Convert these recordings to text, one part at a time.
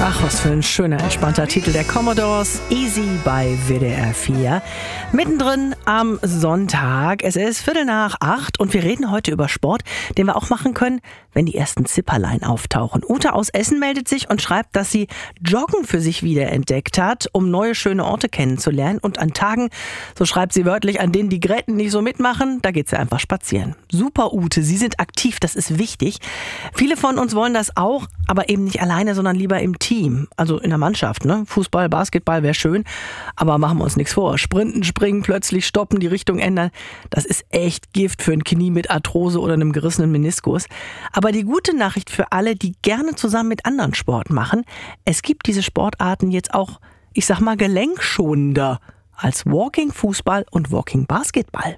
Ach, was für ein schöner, entspannter Titel der Commodores. Easy bei WDR 4. Mittendrin am Sonntag. Es ist 7:45 und wir reden heute über Sport, den wir auch machen können, wenn die ersten Zipperlein auftauchen. Ute aus Essen meldet sich und schreibt, dass sie Joggen für sich wiederentdeckt hat, um neue schöne Orte kennenzulernen. Und an Tagen, so schreibt sie wörtlich, an denen die Gretten nicht so mitmachen, da geht sie einfach spazieren. Super, Ute, Sie sind aktiv, das ist wichtig. Viele von uns wollen das auch, aber eben nicht alleine, sondern lieber im Team, also in der Mannschaft. Ne? Fußball, Basketball wäre schön, aber machen wir uns nichts vor. Sprinten, springen, plötzlich stoppen, die Richtung ändern, das ist echt Gift für ein Knie mit Arthrose oder einem gerissenen Meniskus. Aber die gute Nachricht für alle, die gerne zusammen mit anderen Sport machen, es gibt diese Sportarten jetzt auch, ich sag mal, gelenkschonender als Walking Fußball und Walking Basketball.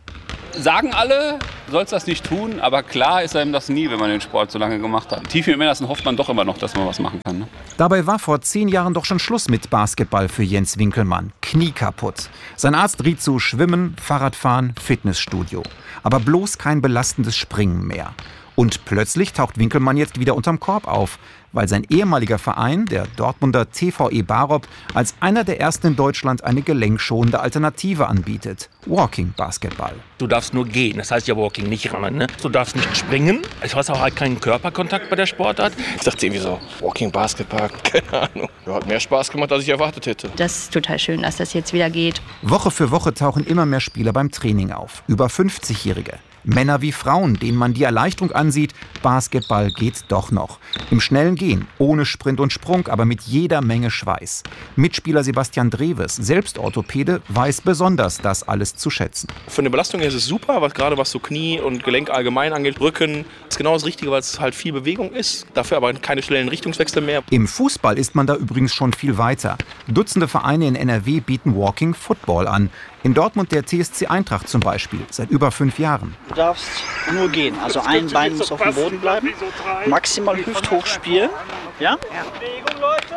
Sagen alle, sollst das nicht tun, aber klar ist einem das nie, wenn man den Sport so lange gemacht hat. Tief im Innersten hofft man doch immer noch, dass man was machen kann. Ne? Dabei war vor 10 Jahren doch schon Schluss mit Basketball für Jens Winkelmann. Knie kaputt. Sein Arzt riet zu Schwimmen, Fahrradfahren, Fitnessstudio. Aber bloß kein belastendes Springen mehr. Und plötzlich taucht Winkelmann jetzt wieder unterm Korb auf, weil sein ehemaliger Verein, der Dortmunder TVE Barop, als einer der ersten in Deutschland eine gelenkschonende Alternative anbietet. Walking Basketball. Du darfst nur gehen, das heißt ja Walking, nicht rammen. Ne? Du darfst nicht springen. Du hast auch halt keinen Körperkontakt bei der Sportart. Ich dachte irgendwie so, Walking Basketball, keine Ahnung. Ja, hat mehr Spaß gemacht, als ich erwartet hätte. Das ist total schön, dass das jetzt wieder geht. Woche für Woche tauchen immer mehr Spieler beim Training auf. Über 50-Jährige. Männer wie Frauen, denen man die Erleichterung ansieht, Basketball geht doch noch. Im schnellen Gehen, ohne Sprint und Sprung, aber mit jeder Menge Schweiß. Mitspieler Sebastian Dreves, selbst Orthopäde, weiß besonders das alles zu schätzen. Von der Belastung her ist es super, gerade was so Knie und Gelenk allgemein angeht, Rücken, ist genau das Richtige, weil es halt viel Bewegung ist. Dafür aber keine schnellen Richtungswechsel mehr. Im Fußball ist man da übrigens schon viel weiter. Dutzende Vereine in NRW bieten Walking Football an. In Dortmund der TSC Eintracht zum Beispiel, seit über 5 Jahren. Du darfst nur gehen, also ein Bein muss auf dem Boden bleiben, maximal hüfthoch spielen. Ja? Bewegung, Leute!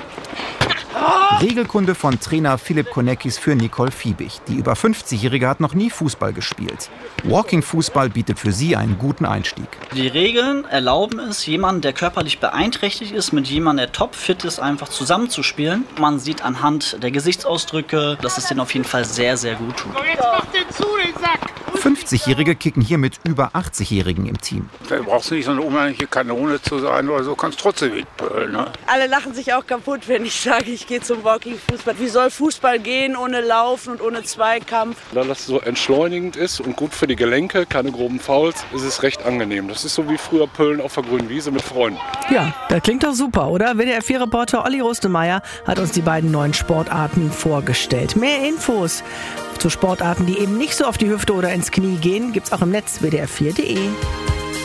Regelkunde von Trainer Philipp Konekis für Nicole Fiebig. Die über 50-Jährige hat noch nie Fußball gespielt. Walking Fußball bietet für sie einen guten Einstieg. Die Regeln erlauben es, jemanden, der körperlich beeinträchtigt ist, mit jemandem, der topfit ist, einfach zusammenzuspielen. Man sieht anhand der Gesichtsausdrücke, dass es denen auf jeden Fall sehr, sehr gut tut. So, jetzt mach den zu, den Sack! 50-Jährige kicken hier mit über 80-Jährigen im Team. Da brauchst du nicht so eine unheimliche Kanone zu sein oder so, kannst trotzdem mitpölen. Ne? Alle lachen sich auch kaputt, wenn ich sage, ich gehe zum Walking-Fußball. Wie soll Fußball gehen ohne Laufen und ohne Zweikampf? Da das so entschleunigend ist und gut für die Gelenke, keine groben Fouls, ist es recht angenehm. Das ist so wie früher Pölen auf der grünen Wiese mit Freunden. Ja, das klingt doch super, oder? WDR 4-Reporter Olli Rustemeyer hat uns die beiden neuen Sportarten vorgestellt. Mehr Infos zu Sportarten, die eben nicht so auf die Hüfte oder ins Knie gehen, gibt's auch im Netz wdr4.de.